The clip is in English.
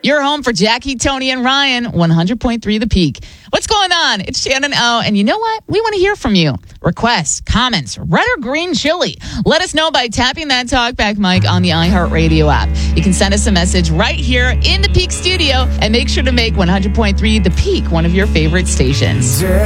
Your home for Jackie, Tony, and Ryan, 100.3 The Peak. What's going on? It's Shannon O. And you know what? We want to hear from you. Requests, comments, red or green chili. Let us know by tapping that talkback mic on the iHeartRadio app. You can send us a message right here in the Peak studio and make sure to make 100.3 The Peak one of your favorite stations.